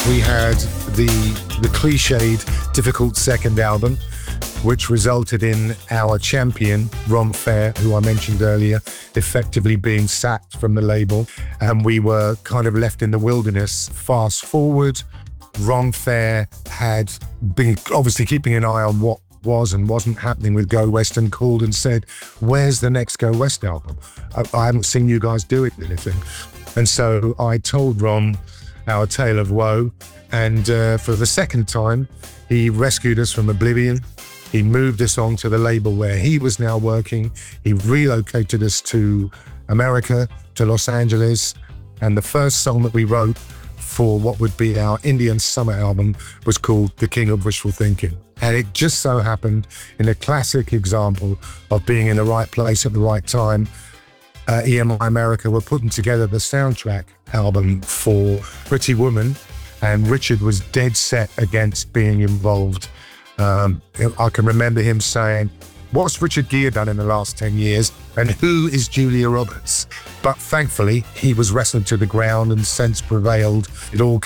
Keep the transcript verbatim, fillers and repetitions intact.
We had the, the cliched difficult second album, which resulted in our champion, Ron Fair, who I mentioned earlier, effectively being sacked from the label. And we were kind of left in the wilderness. Fast forward, Ron Fair had been obviously keeping an eye on what was and wasn't happening with Go West, and called and said, where's the next Go West album? I, I haven't seen you guys do it, anything. And so I told Ron our tale of woe. And uh, for the second time, he rescued us from oblivion. He moved us on to the label where he was now working. He relocated us to America, to Los Angeles. And the first song that we wrote for what would be our Indian summer album was called The King of Wishful Thinking. And it just so happened, in a classic example of being in the right place at the right time, uh, E M I America were putting together the soundtrack album for Pretty Woman, and Richard was dead set against being involved. Um, I can remember him saying, what's Richard Gere done in the last ten years? And who is Julia Roberts? But thankfully, he was wrestled to the ground and sense prevailed. It all